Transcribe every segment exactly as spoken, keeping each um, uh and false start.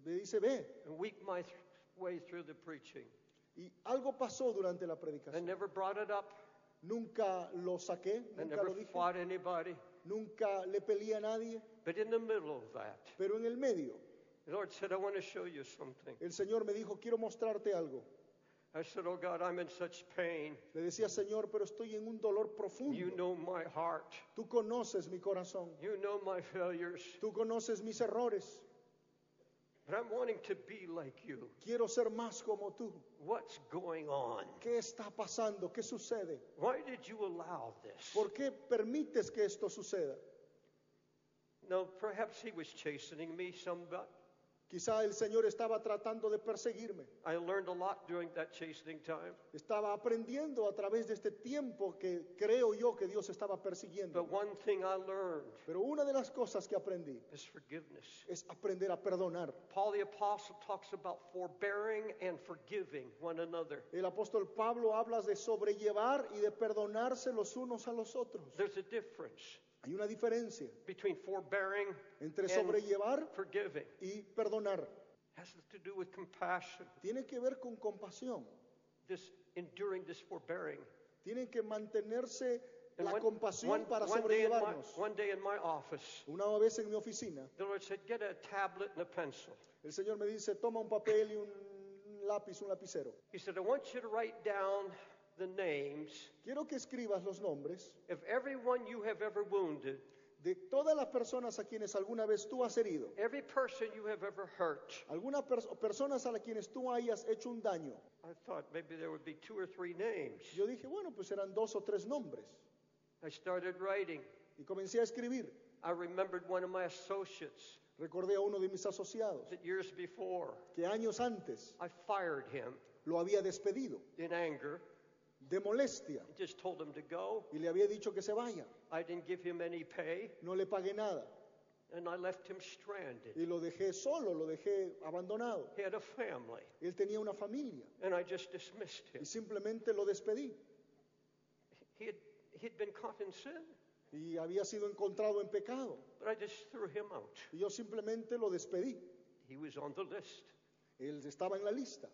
Le dice, ve. and weak my th- way through the preaching. Y algo pasó durante la I predicación. never brought it up. Nunca lo saqué, I nunca never lo dije, fought anybody. nunca le peleé a nadie, But in the middle of that, pero en el medio, the Lord said, I want to show you something. el Señor me dijo, quiero mostrarte algo. I said, oh God, I'm in such pain. Le decía, Señor, pero estoy en un dolor profundo. You know my heart. Tú conoces mi corazón, You know my failures. tú conoces mis errores. But I'm wanting to be like you. Quiero ser más como tú. What's going on? ¿Qué está pasando? ¿Qué sucede? Why did you allow this? ¿Por qué permites que esto suceda? No, perhaps he was chastening me somewhat. Quizá el Señor estaba tratando de perseguirme. I learned a lot during that chastening time. Estaba aprendiendo a través de este tiempo que creo yo que Dios estaba persiguiendo. But one thing I learned Pero una de las cosas que aprendí is forgiveness. es aprender a perdonar. Paul the Apostle talks about forbearing and forgiving one another. El apóstol Pablo habla de sobrellevar y de perdonarse los unos a los otros. There's a difference Hay una diferencia between forbearing entre and sobrellevar forgiving. y perdonar. It has to do with compassion, Tiene que ver con compasión. this enduring, this forbearing. Tienen que mantenerse And la one, compasión one- para one day in my, sobrellevarnos. one day in my office, Una vez en mi oficina, the Lord said, get a tablet and a pencil. el Señor me dice, toma un papel y un lápiz, un lapicero. He said, I want you to write down the names Quiero que escribas los nombres of everyone you have ever wounded, de todas las personas a quienes alguna vez tú has herido, every person you have ever hurt. algunas pers- personas a las quienes tú hayas hecho un daño. I thought maybe there would be two or three names. Yo dije, bueno, pues eran dos o tres nombres. I started writing. Y comencé a escribir. I remembered one of my associates Recordé a uno de mis asociados that years before que años antes I fired him lo había despedido in anger de molestia and just told him to go. y le había dicho que se vaya. I didn't give him any pay No le pagué nada and I left him stranded. y lo dejé solo, lo dejé abandonado. He had a family Él tenía una familia and I just dismissed him. y simplemente lo despedí. He had, he'd been caught in sin, Y había sido encontrado en pecado. but I just threw him out. Y yo simplemente lo despedí. He was on the list. Él estaba en la lista.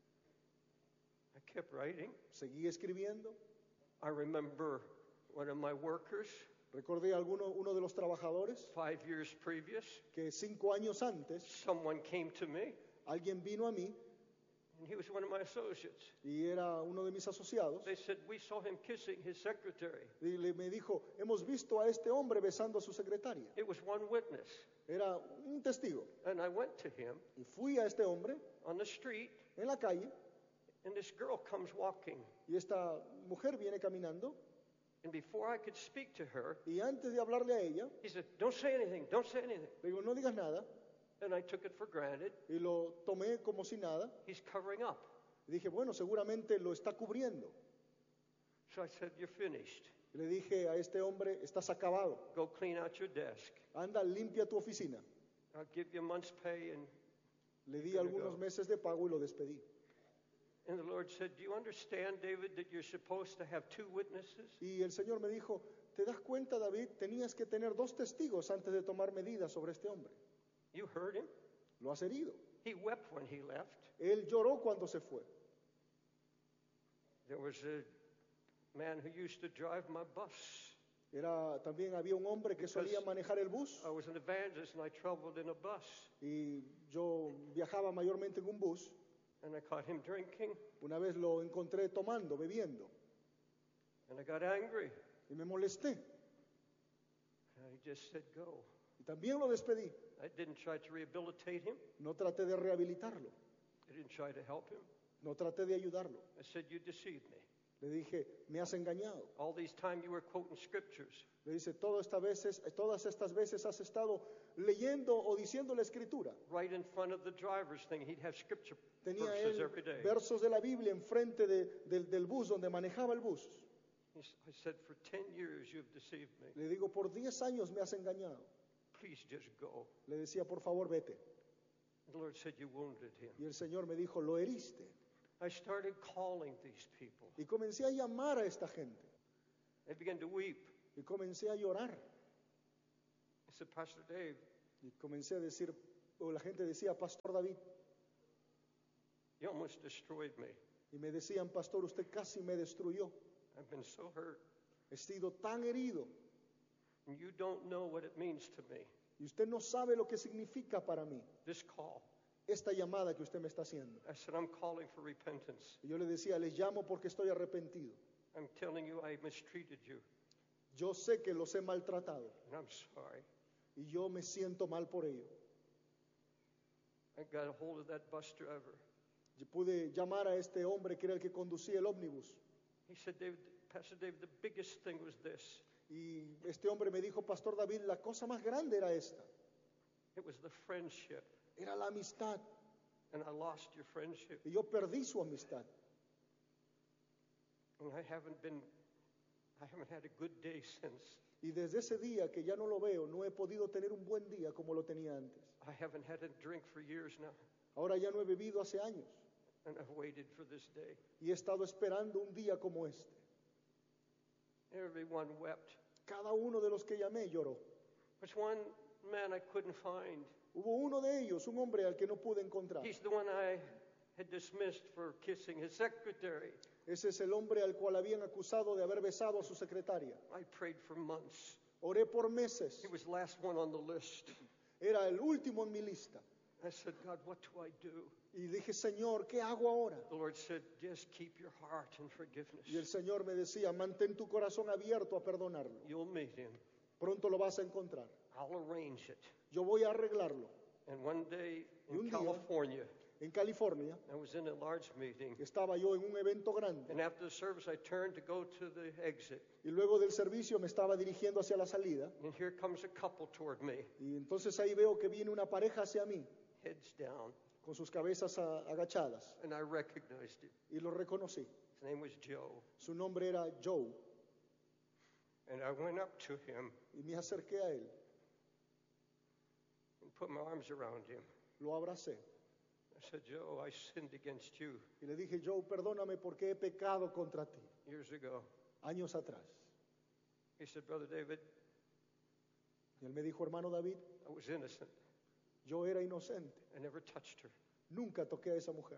I kept writing. Seguí escribiendo. I remember one of my workers Recordé a alguno, uno de los trabajadores five years previous. que cinco años antes Someone came to me, alguien vino a mí and he was one of my associates. y era uno de mis asociados They said, we saw him kissing his secretary. y le, me dijo, hemos visto a este hombre besando a su secretaria. It was one witness. Era un testigo. And I went to him Y fui a este hombre on the street, en la calle and this girl comes walking. y esta mujer viene caminando And before I could speak to her, y antes de hablarle a ella, he said, don't say anything, don't say anything. le digo, no digas nada, And I took it for granted. y lo tomé como si nada. He's covering up. Y dije, bueno, seguramente lo está cubriendo. So I said, you're finished. Y le dije a este hombre, estás acabado. Go clean out your desk. Anda, limpia tu oficina. I'll give you a month's pay. And, Le di There we algunos go. meses de pago y lo despedí. and the Lord said, do you understand, David, that you're supposed to have two witnesses? Y el Señor me dijo, ¿te das cuenta, David? Tenías que tener dos testigos antes de tomar medidas sobre este hombre. You heard him. Lo has herido. He wept when he left. Él lloró cuando se fue. There was a man who used to drive my bus. Era, también había un hombre que Because- solía manejar el bus I was an evangelist and I traveled in a bus. y yo viajaba mayormente en un bus. And I caught him drinking Una vez lo encontré tomando, bebiendo and I got angry. y me molesté. And I just said, go. Y también lo despedí. I didn't try to rehabilitate him. No traté de rehabilitarlo, I didn't try to help him. no traté de ayudarlo. I said, you deceived me. Le dije, me has engañado. All these time you were quoting scriptures. Le dice, todas estas veces, todas estas veces has estado leyendo o diciendo la escritura. Right in front of the driver's thing, he'd have scripture Tenía verses él every day. versos de la Biblia enfrente de, del, del bus donde manejaba el bus. He s- I said, for ten years you've deceived me. Le digo, por diez años me has engañado. Please just go. Le decía, por favor, vete. The Lord said, you wounded him. Y el Señor me dijo, lo heriste. I started calling these people. Y comencé a llamar a esta gente. They began to weep. Y comencé a llorar. I said, Pastor Dave, Y comencé a decir, o la gente decía, Pastor David, You almost destroyed me. y me decían, Pastor, usted casi me destruyó. I've been so hurt. He sido tan herido And you don't know what it means to me. y usted no sabe lo que significa para mí This call. esta llamada que usted me está haciendo. I said, I'm calling for repentance. Y yo le decía, les llamo porque estoy arrepentido. I'm telling you I mistreated you. Yo sé que los he maltratado And I'm sorry. y yo me siento mal por ello. I got a hold of that bus driver. Yo pude llamar a este hombre que era el que conducía el ómnibus. He said, David, Pastor David, the biggest thing was this. Y este hombre me dijo, Pastor David, la cosa más grande era esta. It was the friendship. Era la amistad. And I lost your friendship. Y yo perdí su amistad. And I haven't been, I haven't had a good day since. Y desde ese día que ya no lo veo, no he podido tener un buen día como lo tenía antes. I haven't had a drink for years now. Ahora ya no he bebido hace años. And I've waited for this day. Y he estado esperando un día como este. Everyone wept. Cada uno de los que llamé lloró. There's one man I couldn't find. Hubo uno de ellos, un hombre al que no pude encontrar. He's the one I had dismissed for kissing his secretary. Ese es el hombre al cual habían acusado de haber besado a su secretaria. I prayed for months. Oré por meses. He was the last one on the list. Era el último en mi lista. I said, God, what do I do? Y dije, Señor, ¿qué hago ahora? The Lord said, just keep your heart in forgiveness. Y el Señor me decía, mantén tu corazón abierto a perdonarlo. You'll meet him. Pronto lo vas a encontrar. I'll arrange it. Yo voy a arreglarlo. And one day Y un in día- California, En California, I was in a large meeting. estaba yo en un evento grande. And after the service, I turned to go to the exit. Y luego del servicio me estaba dirigiendo hacia la salida. And here comes a couple toward me, Y entonces ahí veo que viene una pareja hacia mí, heads down. con sus cabezas a- agachadas. And I recognized him. Y lo reconocí. His name was Joe. Su nombre era Joe. And I went up to him Y me acerqué a él. and put my arms around him. Lo abracé. I said, Joe, I sinned against you Y le dije, Joe, perdóname porque he pecado contra ti. years ago. Años atrás. He said, Brother David, Y él me dijo, hermano David, I was innocent. yo era inocente. I never touched her. Nunca toqué a esa mujer.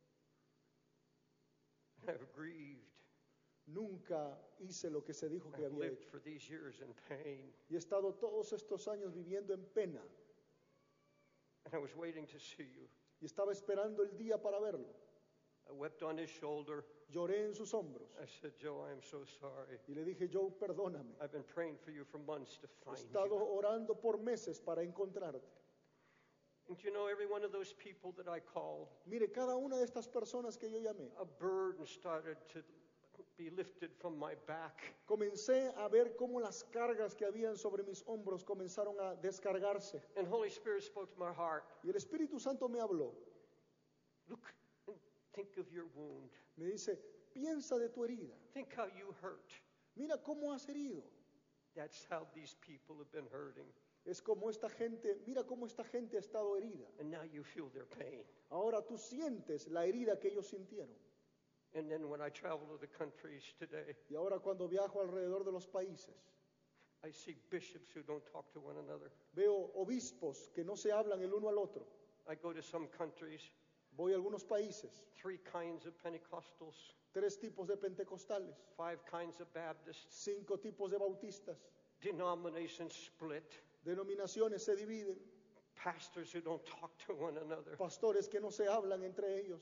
And I've grieved. Nunca hice lo que se dijo que I've había lived hecho. for these years in pain. Y he estado todos estos años viviendo en pena. And I was waiting to see you. Y estaba esperando el día para verlo. I wept on his shoulder. Lloré en sus hombros. I said, Joe, I am so sorry. Y le dije, Joe, perdóname. I've been praying for you for months to He find estado you. orando por meses para encontrarte. And you know, every one of those people that I called, Mire, cada una de estas personas que yo llamé, a burden started to be lifted from my back. comencé a ver cómo las cargas que habían sobre mis hombros comenzaron a descargarse. And Holy Spirit spoke to my heart. Y el Espíritu Santo me habló. Look and think of your wound. Me dice, piensa de tu herida. Think how you hurt. Mira cómo has herido. That's how these people have been hurting. Es como esta gente, mira cómo esta gente ha estado herida. And now you feel their pain. Ahora tú sientes la herida que ellos sintieron. And then when I travel to the countries today, Y ahora cuando viajo alrededor de los países, I see bishops who don't talk to one another. veo obispos que no se hablan el uno al otro. I go to some countries, Voy a algunos países, three kinds of Pentecostals, tres tipos de pentecostales, five kinds of Baptists, cinco tipos de bautistas, denominations split, denominaciones se dividen, pastors who don't talk to one another. pastores que no se hablan entre ellos.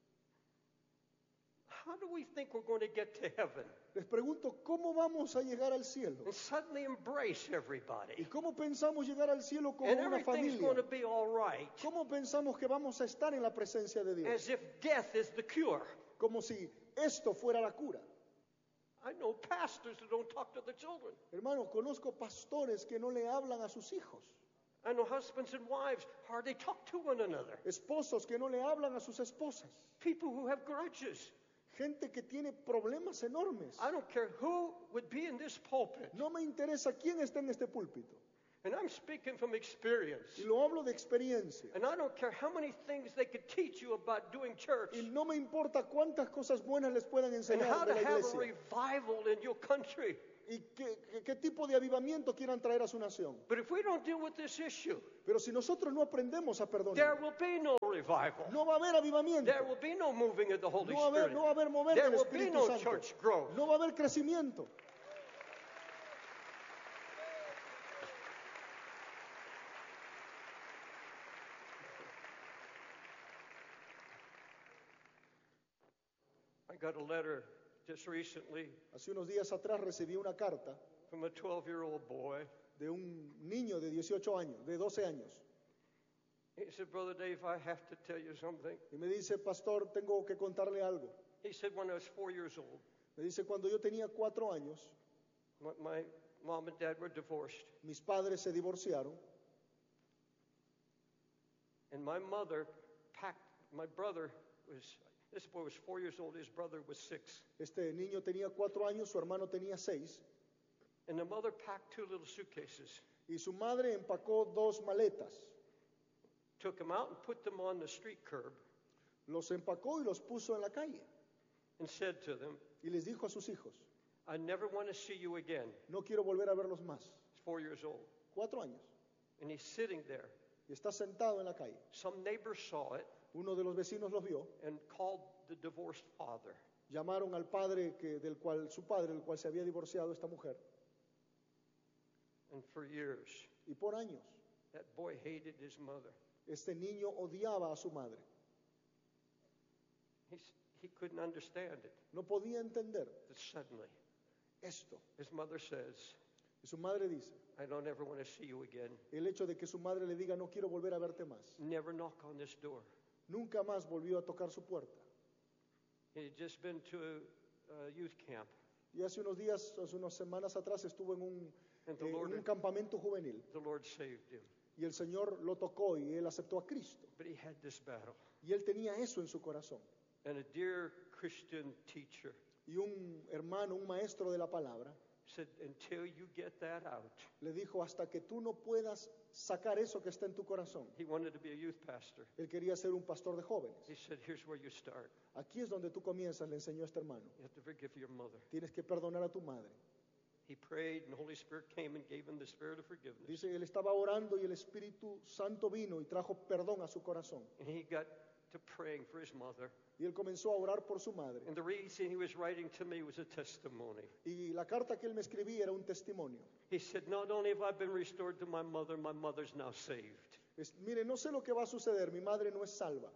How do we think we're going to get to heaven Les pregunto, ¿cómo vamos a llegar al cielo? and suddenly embrace ¿Y everybody? cómo pensamos llegar al cielo como And una everything's familia? going to be all right, ¿Cómo pensamos que vamos a estar en la presencia de Dios? as if death is the cure. Como si esto fuera la cura. I know pastors who don't talk to their children. Hermano, conozco pastores que no le hablan a sus hijos. I know husbands and wives hardly talk to one another. Esposos que no le hablan a sus esposas. People who have grudges. Gente que tiene problemas enormes. I don't care who would be in this pulpit. No me interesa quién está en este púlpito. And I'm speaking from experience. Y lo hablo de experiencia. And I don't care how many things they could teach you about doing church Y no me importa cuántas cosas buenas les puedan and enseñar how de to la have a iglesia. revival in your country. ¿Y qué, qué, qué tipo de avivamiento quieran traer a su nación? But if we don't deal with this issue, Pero si nosotros no aprendemos a there perdonar, will be no revival. no va a haber avivamiento. There will be no moving of the Holy No va a haber, Spirit. no va a haber mover There del will be Espíritu no Santo. church growth. No va a haber crecimiento. I got a letter just recently Hace unos días atrás recibí una carta from a twelve-year-old boy. de un niño de dieciocho años, de doce años. He said, Brother Dave, I have to tell you something. Y me dice, pastor, tengo que contarle algo. He said, when I was four years old, Me dice, cuando yo tenía cuatro años, my, my mom and dad were divorced, mis padres se divorciaron and my mother packed, my brother was, this boy was four years old, his brother was six. Este niño tenía cuatro años, su hermano tenía seis, And the mother packed two little suitcases, y su madre empacó dos maletas. took them out and put them on the street curb, Los empacó y los puso en la calle. and said to them, Y les dijo a sus hijos, I never want to see you again. no quiero volver a verlos más. He's four years old. Cuatro años. And he's sitting there. Y está sentado en la calle. Some neighbors saw it Uno de los vecinos los vio. and called the divorced father. Llamaron al padre que, del cual, su padre, del cual se había divorciado esta mujer. And for years, Y por años, that boy hated his mother. este niño odiaba a su madre. He's, he couldn't understand it. No podía entender That suddenly, esto. his mother says, Y su madre dice, I don't ever want to see you again. el hecho de que su madre le diga, no quiero volver a verte más. Never knock on this door. Nunca más volvió a tocar su puerta. He had just been to a, a youth camp, Y hace unos días, hace unas semanas atrás, estuvo en un, and eh, the en Lord, un campamento juvenil. the Lord saved him. Y el Señor lo tocó y él aceptó a Cristo. But he had this battle. Y él tenía eso en su corazón. And a dear Christian teacher Y un hermano, un maestro de la palabra, said, until you get that out. le dijo, hasta que tú no puedas sacar eso que está en tu corazón. He wanted to be a youth pastor. Él quería ser un pastor de jóvenes. He said, here's where you start. Aquí es donde tú comienzas, le enseñó a este hermano. You have to forgive your mother. Tienes que perdonar a tu madre. He prayed, and the Holy Spirit came and gave him the spirit of forgiveness. Dice, él estaba orando y el Espíritu Santo vino y trajo perdón a su corazón. And he got to praying for his mother. Y él comenzó a orar por su madre. And the reason he was writing to me was a testimony. Y la carta que él me escribía era un testimonio. He said, not only have I been restored to my mother, my mother's now saved. Es, mire, no sé lo que va a suceder, mi madre no es salva.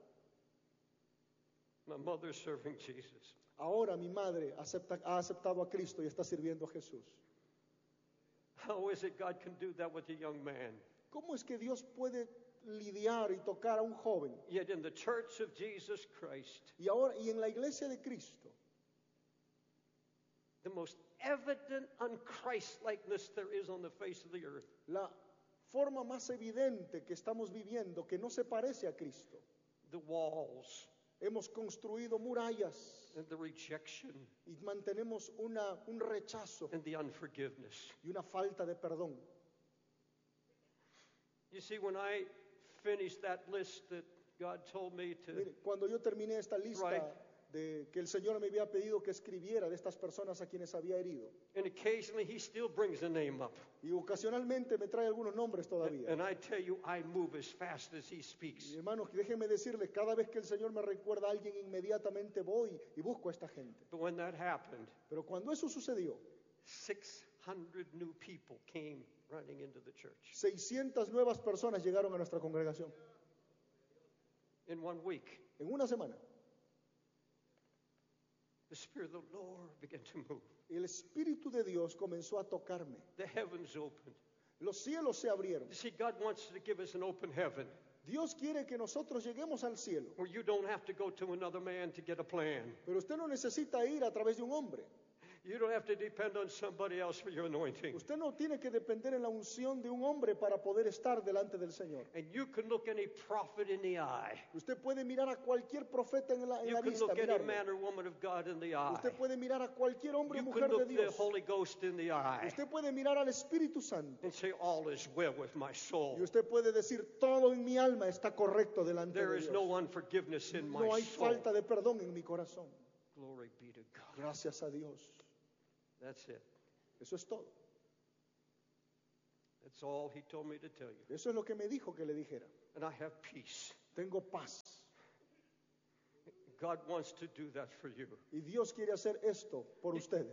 My mother's serving Jesus. Ahora mi madre acepta, ha aceptado a Cristo y está sirviendo a Jesús. How is it God can do that with a young man? ¿Cómo es que Dios puede lidiar y tocar a un joven? Yet in the church of Jesus Christ, Y ahora, y en la iglesia de Cristo, the most evident unChristlikeness there is on the face of the earth, la forma más evidente que estamos viviendo que no se parece a Cristo. the walls Hemos construido murallas and the rejection y mantenemos una, un rechazo and the unforgiveness. y una falta de perdón. You see, when I finished that list that God told me to Mire, cuando yo terminé esta lista Right. de que el Señor me había pedido que escribiera de estas personas a quienes había herido, and occasionally he still brings a name up. y ocasionalmente me trae algunos nombres todavía. And I tell you, I move as fast as he speaks. Y hermanos, déjenme decirles, cada vez que el Señor me recuerda a alguien, inmediatamente voy y busco a esta gente. But when that happened, Pero cuando eso sucedió, six hundred new people came running into the church seiscientas nuevas personas llegaron a nuestra congregación in one week. en una semana. The Spirit of the Lord began to move. El Espíritu de Dios comenzó a tocarme. The heavens opened. Los cielos se abrieron. You see, God wants to give us an open heaven Dios quiere que nosotros lleguemos al cielo, where you don't have to go to another man to get a plan. pero usted no necesita ir a través de un hombre. You don't have to depend on somebody else for your anointing. Usted no tiene que depender en la unción de un hombre para poder estar delante del Señor. And you can look any prophet in the eye. Usted puede mirar a cualquier profeta en la, en You la can vista, look any mirarlo. man or woman of God in the eye. Usted puede mirar a cualquier hombre o You mujer can de look the Dios. Holy Ghost in the eye Usted puede mirar al Espíritu Santo and say, all is well with my soul. y usted puede decir, todo en mi alma está correcto delante There de is Dios. no unforgiveness in No my hay soul. falta de perdón en mi corazón. Glory be to God. Gracias a Dios. That's it. Eso es todo. That's all he told me to tell you. Eso es lo que me dijo que le dijera. And I have peace. Tengo paz. God wants to do that for you. Y Dios quiere hacer esto por ustedes.